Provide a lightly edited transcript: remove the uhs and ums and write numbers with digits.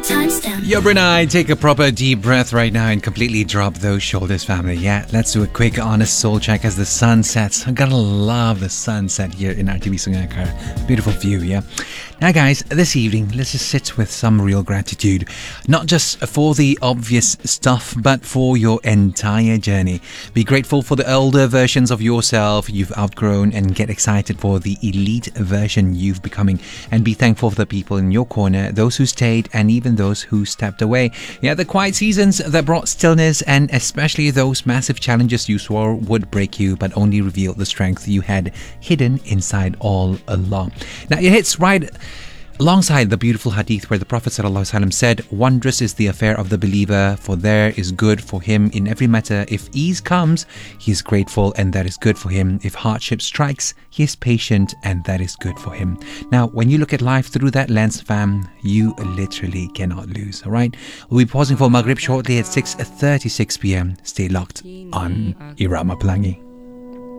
Yo, Brunei, take a proper deep breath right now and completely drop those shoulders, family. Yeah, let's do a quick, honest soul check as the sun sets. I gotta love the sunset here in RTB Sungai Akar. Beautiful view, yeah. Now, guys, this evening, let's just sit with some real gratitude. Not just for the obvious stuff, but for your entire journey. Be grateful for the older versions of yourself you've outgrown and get excited for the elite version you've becoming. And be thankful for the people in your corner, those who stayed and even those who stepped away. Yeah, the quiet seasons that brought stillness, and especially those massive challenges you swore would break you but only revealed the strength you had hidden inside all along. Now, it hits right alongside the beautiful hadith where the Prophet ﷺ said, "Wondrous is the affair of the believer, for there is good for him in every matter. If ease comes, he is grateful, and that is good for him. If hardship strikes, he is patient, and that is good for him." Now, when you look at life through that lens, fam, you literally cannot lose, alright? We'll be pausing for Maghrib shortly at 6:36 p.m. Stay locked on Irama Pelangi.